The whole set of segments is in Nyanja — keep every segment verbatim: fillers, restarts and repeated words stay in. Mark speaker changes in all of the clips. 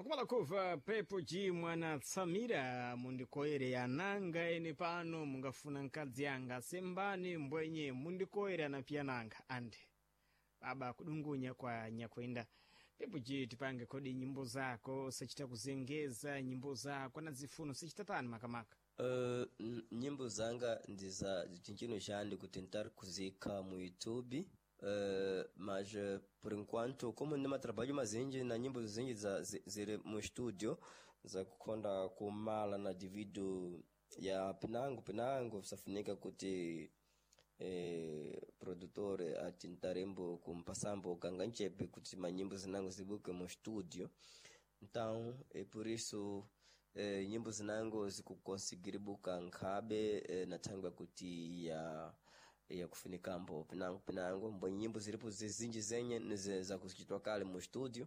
Speaker 1: Kumala kuva Pepo G mwana Tsamira mundikoere yananga ene pano mungafuna nkadzi yanga sembani mbwenye mundikoere anapiananga ande baba kudungunya kwa nyakwenda. Pepo G tipange kodi nyimbo zako sachita kuzengeza nyimbo zako na zifuno sachita tani makamaka.
Speaker 2: Uh, nyimbo zanga ndiza chinchino chandi kutentar kuzika mu YouTube. Uh, mas por enquanto como nima trabalho mazinji na nyimbo zinji za zire mu studio za kukonda kumala na divido ya pinango pinango safunika kuti eh, produtore atintarembo kumpasambo ganganchepe kuti manyimbo zinango zibuke mu studio. Então é por isso eh, nyimbo zinango zikukonsigiri buka nkabe eh, natangwa kuti ya ya kufunika mbo pinango pinango mbonye nyimbo zilipo zizinji zenye za kusikitwa kale mu studio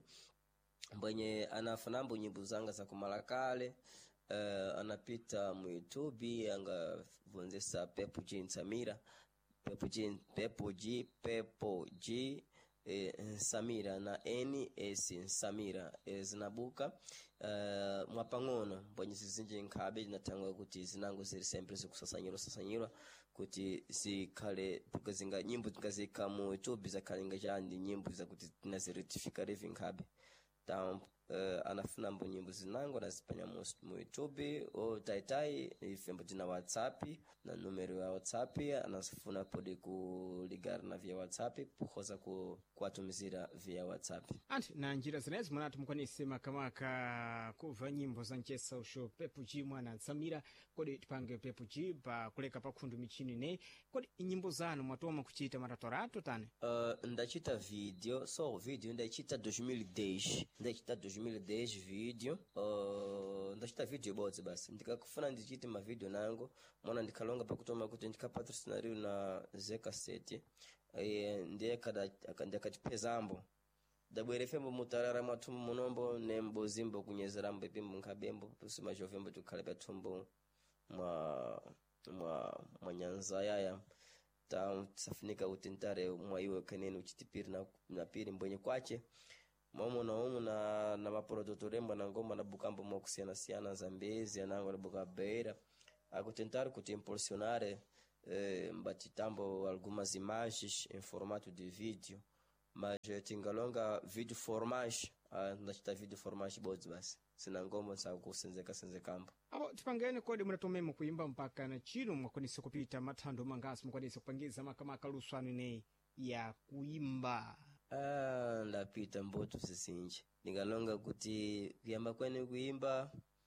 Speaker 2: mbonye anafanambo nyimbo zanga za kumala kale uh, anapita mu YouTube anga vonzesa Pepo G Tsamira Pepo G Pepo G Pepo G E, Samira na N S Samira e, zinabuka uh, mwapangono mbonye zizinje nkabe natangwa kuti zinango ziri sempre zikusasanyirwa sasanyirwa kuti zikale tukazinga nyimbo tukazika mu YouTube zakalinga jandi nyimbo za kuti naziretifica revi nkabe tam uh, anafuna mbo nyimbo zinango nazipanya mu, mu YouTube o taitai ifembo tina WhatsApp na numero ya WhatsApp anasifuna podi kuligara na via WhatsApp puhoza ku kuatumizira via WhatsApp.
Speaker 1: Anti na njira zinezi mwanatu mkwanisi makamaka kuva nyimbo za nchesa usho Pepo G mwana Tsamira kodi tipange Pepo G pa kuleka pa kundu michini ne kodi nyimbo zanu mwatoma kuchita maratorato tane?
Speaker 2: Uh, ndachita video so video ndachita dois mil e dez ndachita dois mil e dez video uh, ndachita video bozi basi ndikakufuna ndichite ma video nango mwana ndikalonga pa kutoma kuti ndikapatrocinario na Zeka Sete e ndiye kada akandikachipezambo dabwere fembo mutarara mwatumbo munombo nembo zimbo kunyezera mbepimbo nkabembo pusima jovembo tukale patumbo mwa mwa mwa nyanza yaya ta safinika utentare mwa iwe kanene uchitipiri na na piri mbonye kwache momo na omo na na maprodutorembo na ngoma na bukambo mwa kusiana siana zambezi anango na buka beira akutentare kuti impulsionare eh, mbatitambo algumas imagens em formato de vídeo mas tingalonga vídeo formage uh, ndachita vídeo formage bods basi sina ngoma sa kusenzeka senzekambo
Speaker 1: apo tipangene kodi munatomemo kuimba mpaka na chino mwakonisa kupita mathando mangasi mwakonisa kupangiza makamaka luswano ne ya kuimba.
Speaker 2: Ah, ndapita mboto sisinje ningalonga kuti kuyamba kwene kuimba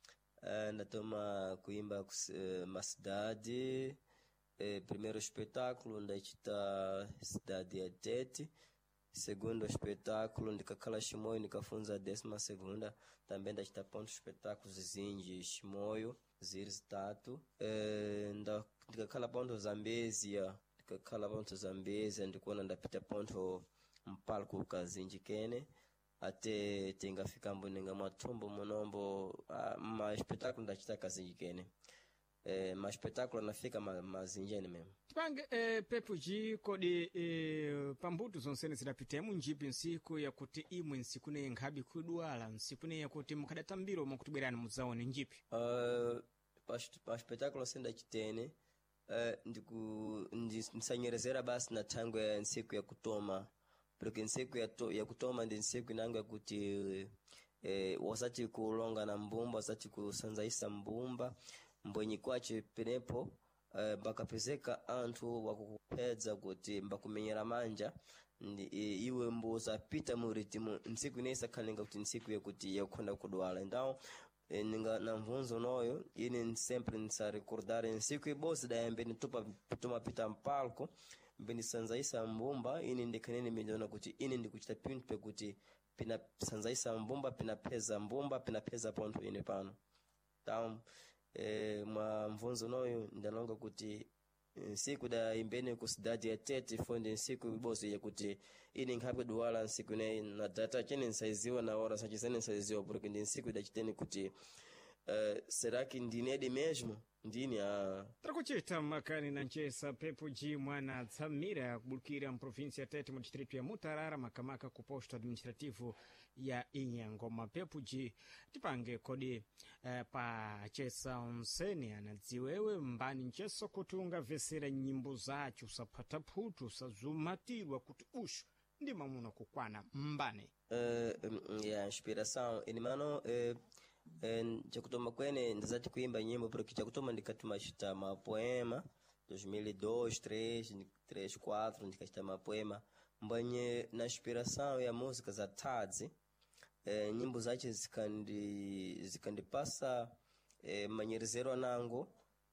Speaker 2: uh, ndatoma kuimba kus, uh, macidade eh, primeiro espetáculo ndachita cidade ya Tete, segundo espetáculo ndikakhala Chimoio ndikafunza a décima segunda também ndachita ponto espetáculos zinji Chimoio ziri zitatu eh, ndikakhala ponto Zambezia ndikakhala ponto Zambezia ndikuona ndapita ponto mpalko kazinji kene ate tingafika mbonenga matumbo monombo uh, ma espetáculo ndachita kazinji kene eh, ma espetáculo nafika ma, mazinjeni mesmo.
Speaker 1: Tipange eh, Pepo G kodi eh, pambuto zonsene zidapitemu njipi nsiku ya kuti imwe nsiku ne nkhabi kudwala nsiku ne ya kuti mukhadatambiro mwakutubwerani muzaone njipi?
Speaker 2: Uh, pa, pa espetáculo senda chitene uh, ndiku ndisanyerezera basi na tango ya nsiku ya kutoma porque nsiku ya, to, ya kutoma ndi nsiku inanga kuti eh, wasati kulonga na mbumba wasati kusanzaisa mbumba mbonyi kwache penepo uh, bakapezeka anthu wakukupedza kuti mbakumenyera manja ndi, e, iwe mbuza pita mu ritmo nsiku inesa khalinga kuti nsiku yakuti yakukhonda kudwala então e, ninga na mvunzo noyo ine sempre nsa recordar nsiku ibosi dayambe nitupa tuma pita mpalko mbeni sanzaisa mbumba ine ndikanene miliona kuti ine ndikuchita pintu pekuti pina sanzaisa mbumba pina peza mbumba pina peza ponto ine pano então e, mwa mvunzo noyo ndalonga kuti nsiku da imbene ku cidade ya Tete fonde nsiku ibosi ya kuti ine nkhabe duwala nsiku ne na data chene nsaiziwa na hora sachizene nsaiziwa porque ndi nsiku da chitene kuti uh, será que ndinedi mesmo ndini a
Speaker 1: tirakucita makani na ncesa pepo ji mwana tsamira kubulukira mprovinsi ya Tete mu distrito ya Mutarara makamaka ku posto administrativo ya Inyango mapepo ji tipange kodi eh, pa chesa onseni anadziwewe mbani ncheso kuti ungavesera nyimbo zacho usapata phutu usazumatirwa kuti usho ndi mamuna kukwana mbani
Speaker 2: uh, ya inspiração inimano uh, chakutoma kwene ndizati kuimba nyimbo porque chakutoma ndikatuma chita mapoema dois mil e dois, três, três, quatro ndikachita mapoema mbanye na inspiração ya música za Tadzi eh, nyimbo zache zikandi zikandipasa eh, manyerezero anango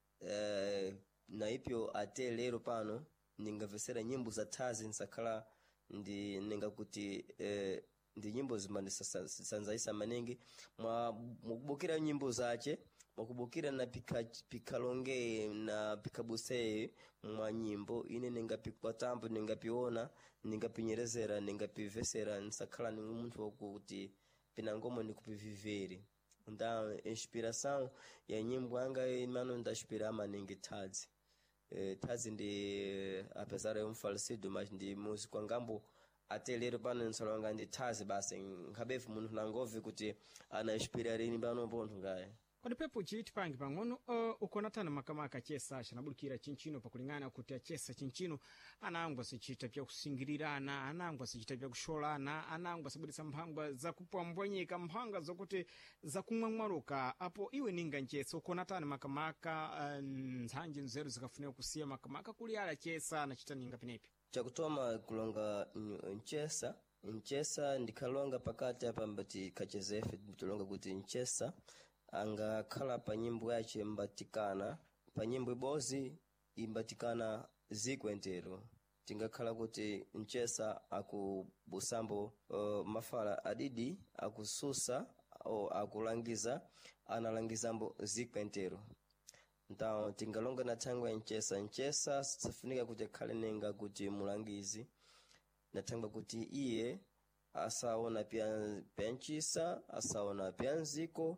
Speaker 2: eh, na ipyo ate lero pano ningavesera nyimbo za Tadzi nsakala ndi ninga kuti eh, ndi nyimbo zimandisanzaisa maningi mwakubukira nyimbo zache mwakubukira na pika pikalonge na pikabuse mwa nyimbo ine ningapikwa tambo ningapiona ningapinyerezera ningapivesera nsakhala ni umuntu wakuti pinangomo ndikupiviveri nda inspiração ya nyimbo anga imano ndashpira maningi Tadzi eh, Tadzi ndi apesar ya um falecido mas ndi músico ngambo até lero pano nsalonga ndi Tadzi basi ngabefu munthu nangovi kuti ana inspirarini pano pontho ngaye
Speaker 1: kodi pepo chiti pangi pang'ono uh, ukonatana makamaka chesa chanabulukira chinchino pakulingana kuti achesa chinchino anangwa sichita pya kusingirirana anangwa sichita pya kusholana anangwa sabudisa mphangwa zakupwambwanyika mphanga zokuti zakumwamwaruka apo iwe ninga nchesa ukonatana makamaka uh, nzanje nzeru zikafunika kusiya makamaka kuli ala chesa anachita ninga pinepi
Speaker 2: chakutoma kulonga nchesa nchesa ndikalonga pakati apa mbati kachezefe tulonga kuti nchesa anga khala pa nyimbo yache mbatikana pa nyimbo ibozi imbatikana ziko entero tingakhala kuti nchesa akubusambo uh, mafala adidi akususa o akulangiza analangizambo ziko entero então tingalonga na thangwa ya nchesa nchesa safunika kuti akhale nenga kuti mulangizi na thangwa kuti iye asaona pya penchisa asaona pya nziko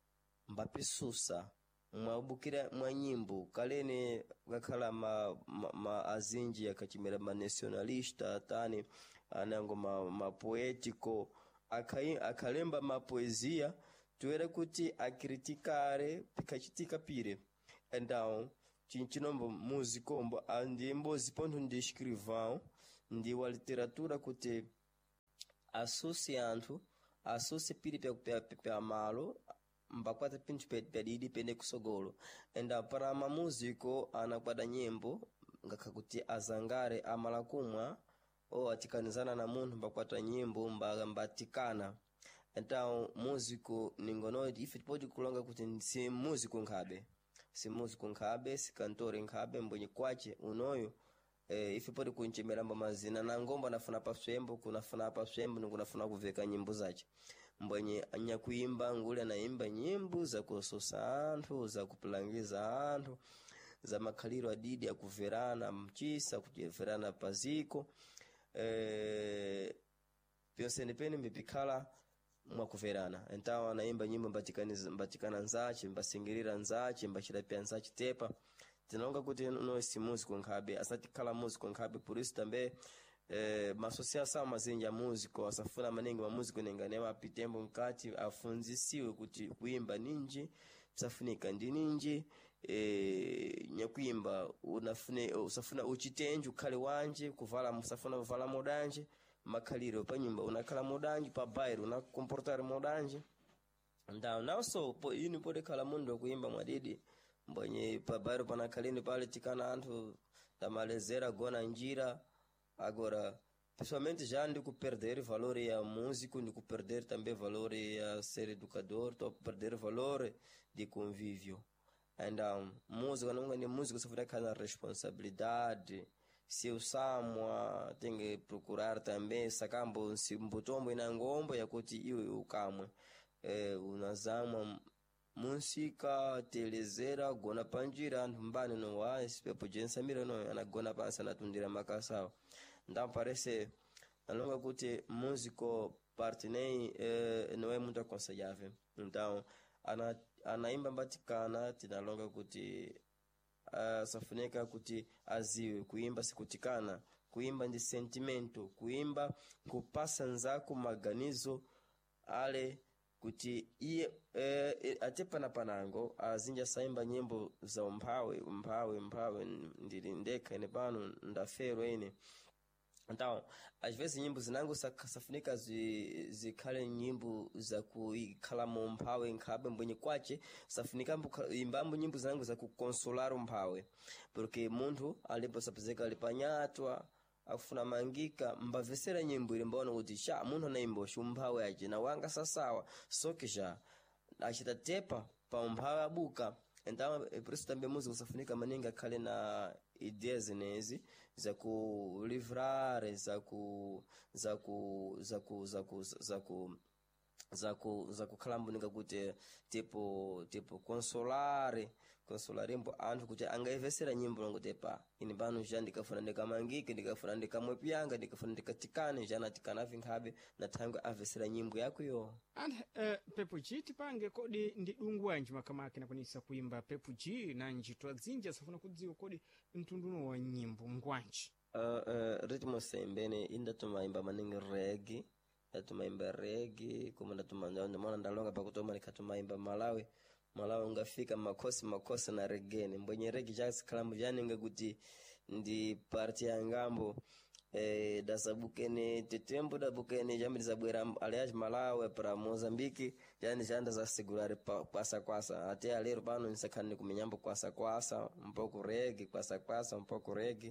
Speaker 2: mbapisusa mwabukira mwa nyimbo kalene gakhala ma, ma, ma azinji yakachimera ma nationalista tani anango ma, ma poetico akai akalemba ma poesia tuere kuti akritikare pikachitika pire então chinchinombo músico mbo andimbo zipontho ndi escrivão ndi wa literatura kuti associe anthu associe pire pya pya malo mbakwata pintu pedidi pene kusogolo enda para ma músico anakwada nyimbo ngakakuti azangare amalakumwa o atikanizana na munthu mbakwata nyimbo mba mbatikana então músico ningono ife pode kulonga kuti si músico nkhabe si músico nkhabe si cantor nkhabe mbonye kwache unoyo eh, ife pode kunchemera mba mazina na ngomba nafuna paswembo kunafuna paswembo nkunafuna kuveka nyimbo zache mbonye anya kuimba ngule anaimba nyimbo za kusosa anthu za kupulangiza anthu za makhaliro adidi akuverana mchisa kuverana paziko eh pyonse ndipene mbipikhala mwakuverana então anaimba nyimbo mbatikana mbatikana nzache mbasingirira nzache mbachira pya nzache tepa tinonga kuti no si músico nkhabe asati khala músico nkhabe por isso também eh ma associação mazinja músico asafuna maningi ma músico nenganema pitembo mkati afunzisiwe kuti kuimba ninji safunika ndi ninji eh nyakuimba unafune usafuna uchitenju khale wanje kuvala musafuna kuvala modanje makhaliro pa nyumba unakhala modanje pa bairo unakomportar modanje ndao naso po ini pode khala mundo kuimba mwadidi mbonye pa bairo panakhalini pale tikana anthu tamalezera gona njira agora pessoalmente já ando perder valor ya músico ando perder também valor ya ser educador tô perder valor de convívio então música não é música só vai cada responsabilidade se o samwa tem que procurar também sacambo se mbutombo ina ngombo ya kuti iwe ukamwe eh unazama música telezera gona panjira mbane no wa espepo jensa mira no anagona pasa natundira makasao então parece alonga kuti músico parte nem eh, não é muito aconselhável então ana anaimba mbatikana tinalonga kuti uh, safunika kuti aziwe kuimba sikutikana, kuimba ndi sentimento, kuimba kupasa nzako maganizo ale kuti iye e, atepana panango azinja saimba nyimbo za umphawe umphawe umphawe ndili ndekha ine pano ndafero ine. Então, às vezes nyimbo zinango safunika zikhale nyimbo za kuikhala mu umphawe nkhabe mbwenye kwache, safunika imbambo nyimbo zinango za kukonsolar umphawe, porque munthu alipo sapezeka alipanyatwa akufuna mangika mbavesera nyimbo ile mbona kuti sha munthu anaimba shumphawe aje na wanga sasawa sokisha achitatepa pa umphawe abuka. Então, por isso também música safunika maninga khale na ideias zinezi za ku livrar za ku za ku za ku za ku za ku za ku za kukhala mbuninga kuti tipo tipo consolare consolare mbo anthu kuti angaivesera nyimbo ngote pa ini pano ja ndikafuna ndikamangike ndikafuna ndikamwepyanga ndikafuna ndikatikane jana tikana vinkhabe na thangwe avesera nyimbo yakuyo.
Speaker 1: And uh, Pepo G tipange kodi ndi dungu wanji makamake na kunisa kuimba Pepo G na njitwa zinja safuna kudziwa kodi mtunduno wa nyimbo ngwanji.
Speaker 2: Uh, uh, ritmo sembene inda tumaimba maningi reggae, tumaimba reggae kuma ndatuma ndamona ndalonga pakutoma nikatumaimba Malawi Malawi ngafika makosi makosi na reggae mbwenye reggae jazz kalambu jani nga kuti ndi party ya ngambo eh dasabukene tetembo da bukene jambi zabwera aliaje Malawi para Mozambique jani janda za segurare kwasa kwasa ate alero pano nsakani kumenyambo kwasa kwasa mpoko reggae kwasa kwasa mpoko reggae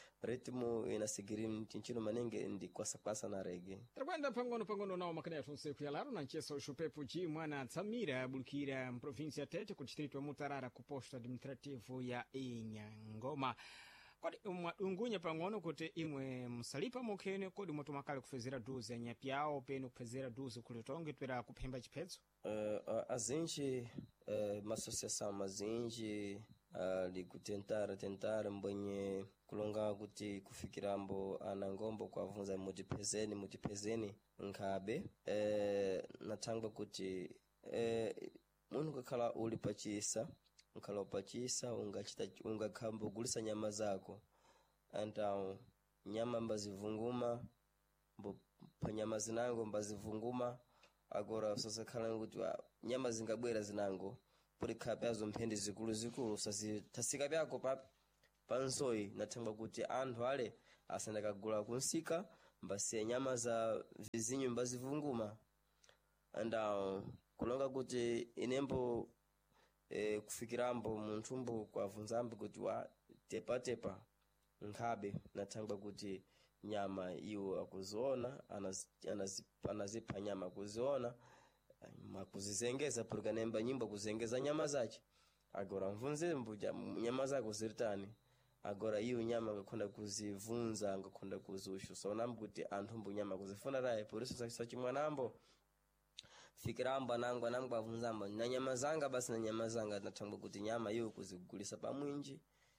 Speaker 2: ritmo inasigiri mtinchino manenge ndi kwasa kwasa na reggae.
Speaker 1: Trabanda pangono pangono nao makana yatonse kuyalaro na ncheso Pepo G mwana Tsamira bulukira mprovinsia Tete ku distrito Mutarara ku posto administrativo ya Inyangoma. Kodi mwadungunya pangono kuti imwe msalipa mokene kodi mwatumakale kufezera duzi ya nyapyao penu kufezera duzi kulitonge twera kuphemba chipetso?
Speaker 2: Uh, azinji uh, masociação mazinji uh, li kutentar tentar mbwenye kulonga kuti kufikirambo anangombo kwa vunza mutipezeni mutipezeni nkhabe eh natangwa kuti eh munhu kakhala uli pachisa nkhala pachisa ungachita ungakhambo gulisa nyama zako anta nyama mbazivunguma mbo panyama zinango mbazivunguma agora sasa khala kuti nyama zingabwera zinango puri khabe azo mphende zikulu zikulu sasitasika byako papi pansoi natanga kuti anthu ale asanda kagula kunsika mbasiya nyama za vizinyu mbazivunguma anda kulonga kuti inembo e, kufikirambo munthumbu kwa vunzambi kuti wa tepa tepa nkhabe natanga kuti nyama iwo akuziona anazipa nyama kuziona makuzizengeza purikanemba nyimbo kuzengeza nyama zache agora mvunze mbuja nyama zako ziritani agora iyo nyama ngakonda kuzivunza ngakonda kuzushu so nambuti anthu mbu nyama kuzifuna raye poliso sachi mwanambo fikiramba nangwa nangwa vunzamba na nyama zanga basi na nyama zanga natangwa kuti nyama iyo kuzigulisa pamwinji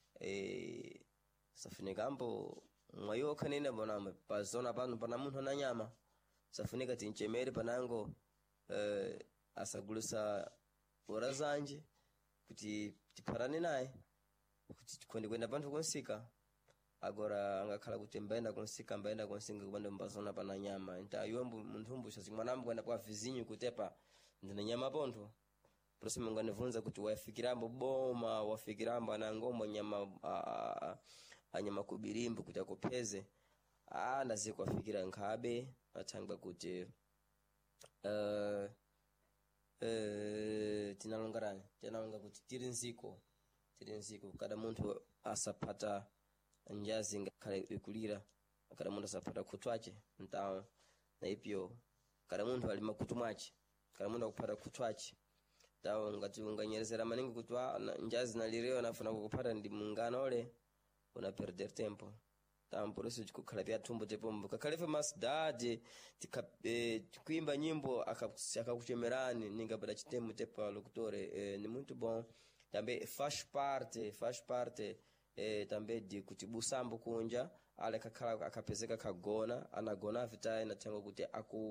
Speaker 2: eh safunikambo mwayo kanene bonamwe pazona pano pana munthu na nyama safunika tinchemere panango eh asagulisa ora zanje kuti tiparane naye kuti tikonde kwenda panthu konsika agora angakhala kuti mbaenda konsika mbaenda konsinga kubanda mbazona pana nyama nta yombo munthumbu chazimwanambo kwenda kwa vizinyu kutepa ndina nyama pontho prosimo nganevunza kuti wafikirambo boma wafikirambo anangombo nyama anyama kubirimbo kuti akupeze ah ndaziko afikira nkhabe atangwa kuti uh, uh, tinalongarana tinalonga kuti tiri nziko tiri nziko kada munthu asapata njazi ngakhala ikulira kada munthu asapata kutwache ntawo na ipyo kada munthu ali makutu mwache kada munthu akupata kutwache tawo ngati unganyerezera maningi kutwa njazi nalireo nafuna kukupata ndi mungano ole una perder tempo por isso tikukhala pya thumbo tepombo kakhalefe masidade tikuimba nyimbo akakuchemerani ningapata chitemo tepa locutore eh, ni muito bom também faz parte faz parte eh, também de kutibusambo kunja ale kakhala akapezeka kagona anagona vitaye natengo kuti aku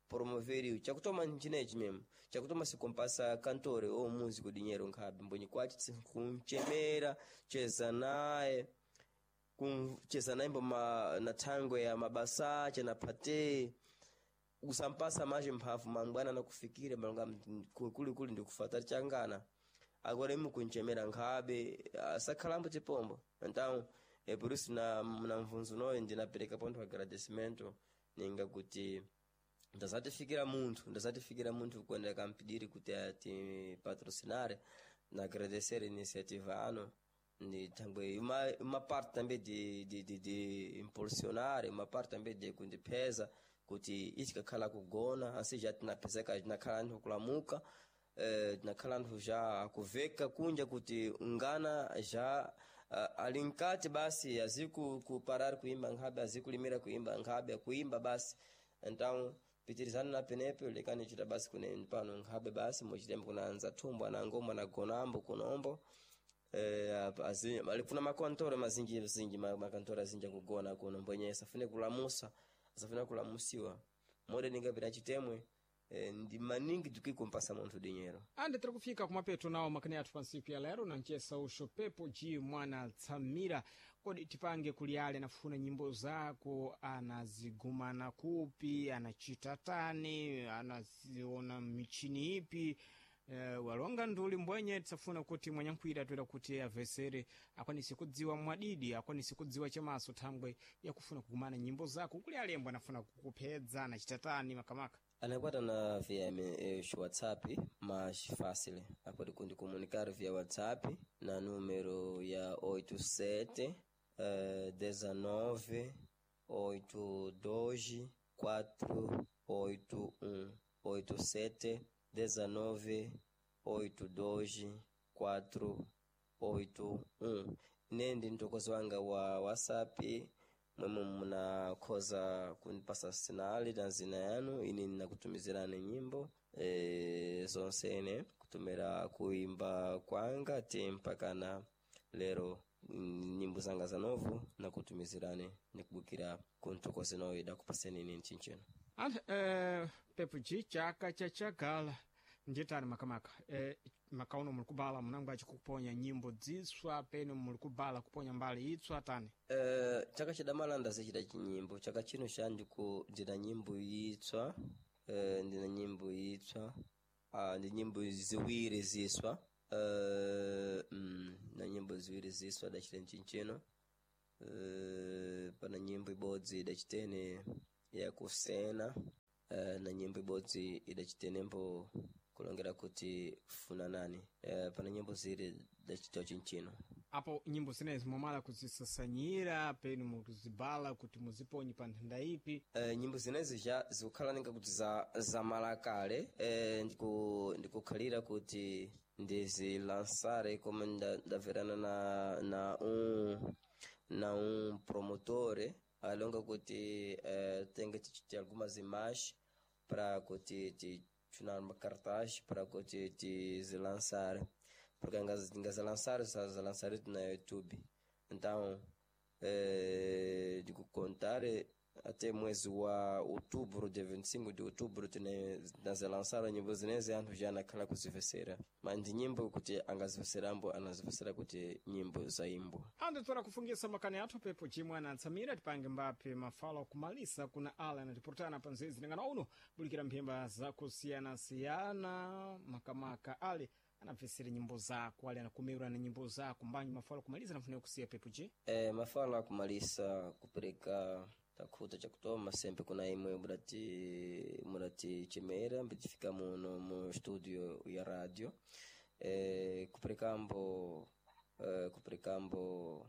Speaker 2: promover chakutoma nchinechi mesmo chakutoma se compassa cantore ou músico dinheiro nkhabe mbonyi kwati kunchemera cheza naye kucheza naye mboma na thangwe ya mabasa chena pate usampasa maji mphafu mangwana na kufikire malonga kuli kuli ndikufuata changana agora imu kunchemera nkhabe sakhalambo chipombo então é por isso na na mvunzo noyo ndinapereka ponto agradecimento ninga kuti ndazatifikira munthu ndazatifikira munthu kwenda kampidiri kuti ati patrocinare na agradecer iniciativa ano ni também uma uma parte também de de de, de impulsionar uma parte também de kundipeza kuti ichikakhala kugona asi já tinapezeka tinakhala nthu kulamuka eh tinakhala nthu já kuveka kunja kuti ngana já uh, alinkati basi aziku kuparar kuimba nkhabe azikulimira kuimba nkhabe kuimba basi então pitirizana na penepe lekani chita basi kune pano nkhabe basi mochitembo kunaanza tumbo na ngoma na gonambo kunombo eh azi alifuna makontore mazingi mazingi makantora zinja kugona kuno mbonye safune kulamusa safune kulamusiwa mode ningapira chitemwe eh, ndi maningi tukikumpasa munthu dinheiro
Speaker 1: ande tiri kufika kumapeto nawo makani athu pansiku ya lero na nchesa usho Pepo G mwana Tsamira kodi tipange kuliale nafuna nyimbo zako anazigumana kupi anachita tani anaziona michini ipi Uh, walonga nduli mbwenye tsafuna kuti mwanyankwira twera kuti avesere akwanisi kudziwa mwadidi akwanisi kudziwa chamaso thangwe yakufuna kugumana nyimbo zako kuli alembo anafuna kukupedza na chitatani makamaka
Speaker 2: anakwata na via eh, WhatsApp mais fácil apode kundi comunicar via WhatsApp na número ya oito sete dezenove oitenta e dois quatro oito um oito sete dezenove oitenta e dois quatro oito um nende ntokozo wanga wa WhatsApp mwemu muna koza kunipasa sinali na zina yanu ini ninakutumizirane nyimbo e, zonsene kutumira kuimba kwanga tempaka na lero nyimbo zanga za novo na kutumizirane nikubukira kuntokozo noyo idakupaseni nini chinchino
Speaker 1: ande eh Pepo G chaka chachakala njitani makamaka eh makauno mulikubala munangu achikuponya nyimbo dziswa pene mulikubala kuponya mbali itswa tani
Speaker 2: eh chaka chidamala ndazechita chinyimbo chaka chino shandiku ndina nyimbo itswa eh ndina nyimbo itswa ah ndi nyimbo ziwiri ziswa eh mm, na nyimbo ziwiri ziswa dachita nchinchino eh pana nyimbo ibodzi dachitene ya kusena uh, na nyimbo ibodzi idachitenembo kulongera kuti funa nani uh, pana nyimbo ziri dachita chinchino
Speaker 1: apo nyimbo zinezi momala kuzisasanyira peni mukuzibala kuti muziponyi pa nthanda ipi
Speaker 2: uh, nyimbo zinezi ja zikukhala ninga kuti za za malakale uh, ndiku ndikukhalira kuti ndizilansare como ndaverana na na um na um promotore alonga kuti uh, tenga tichiti algumas imagens para kuti tichunar uma cartaz para kuti tizilançar porque ngas lançar essas lançar na YouTube então eh digo contar até mwezi wa outubro de vinte e cinco de outubro tinaz lançar nyimbo zinezi anthu já nakhala kuzivesera mandi nyimbo kuti angaziveserambo anazivesera kuti nyimbo za imbo
Speaker 1: ande tora kufungisa makani athu Pepo G mwana Tsamira tipange mbape mafala kumalisa kuna ala na tiportana panzezi ningana uno bulikira mphemba za kusiyana siyana makamaka ale anapesera nyimbo zako ale anakumeura na nyimbo zako mbanyi mafala kumaliza nafuna kusiya Pepo G
Speaker 2: eh mafala kumalisa kupereka takuta chakutoma sempre kuna imwe murati murati chimera mbitifika muno mu studio ya radio eh kuprekambo eh kuprekambo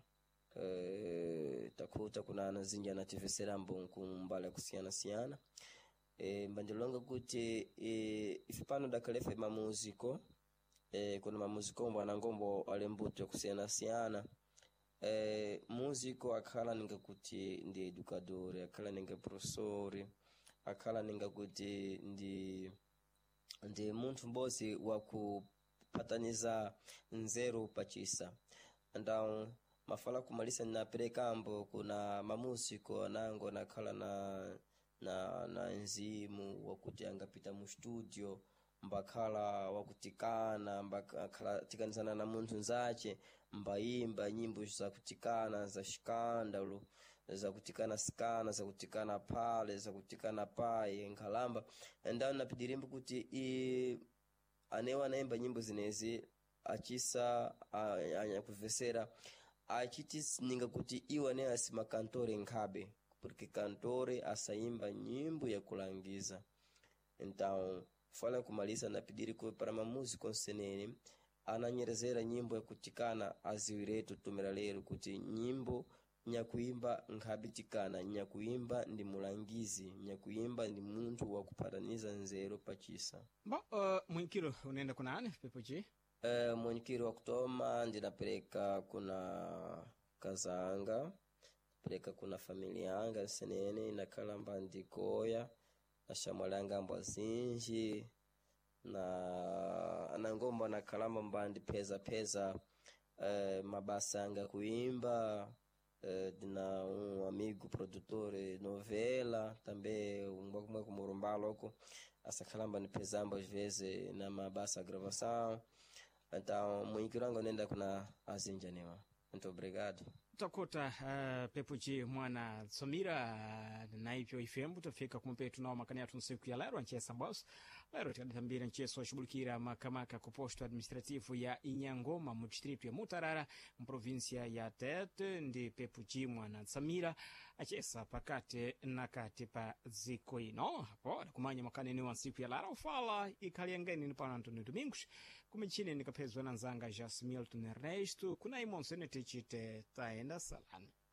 Speaker 2: eh takuta kuna anazinja na tiveserambo kumbala kusiana siana eh mbandilonga kuti eh ifipano dakalefe ma muziko eh kuna ma muziko mbwana ngombo alembuto kusiana siana eh músico akhala ninga kuti ndi educador akhala ninga professor akhala ninga kuti ndi ndi munthu mbozi wa kupataniza nzeru pachisa então mafala kumalisa na prekambo kuna mamúsico nango nakhala na na na nzimu wakuti angapita mu studio mbakhala wakutikana mbakhala tikanizana na munthu nzache mbayimba nyimbo za kutikana za shikandalo za kutikana sikana za kutikana pale za kutikana paye nkhalamba ndani napidirimbo kuti i anewa naimba nyimbo zinezi achisa anyakuvesera achiti ninga kuti iwa ne asima kantore nkhabe porque kantore asaimba nyimbo ya kulangiza. Então fala kumaliza napidiri kwa para mamúsico nsenene ananyerezera nyimbo ya kutikana aziwiretu tumira lero kuti nyimbo nyakuimba nkhabitikana nyakuimba ndi mulangizi nyakuimba ndi muntu wa kupataniza nzero pachisa.
Speaker 1: Ba uh, mwinkiro unaenda kunani pepochi?
Speaker 2: Uh, mwinkiro wa kutoma ndinapeleka kuna kazanga peleka kuna familia yanga nsenene inakalamba ndikoya na shamwalanga mbwa zinji na anangomba na kalamba mbandi peza peza uh, mabasa anga kuimba uh, dina um amigo produtore novela também um pouco mais como rumbalo huko asa kalamba ni pezamba às vezes na mabasa gravação. Então muito rango nenda kuna azinja nema. Muito obrigado.
Speaker 1: Takota uh, pepuji mwana Samira uh, na hivyo ifembu tafika kumpetu nao makani atu nsiku ya lero nchia sambos lero tikaditambira nchia so shubulikira makamaka kuposto administrativu ya Inyangoma mu distritu ya Mutarara mprovinsia ya Tete ndi pepuji mwana Samira achesa pakate na kati pa ziko ino hapo kumanya makani ni wansiku ya lero ufala ikaliangeni ni pana Antônio Domingos kumichini nikapezwa na nzanga Jasmilton Ernesto kuna imonse netichite taenda salana.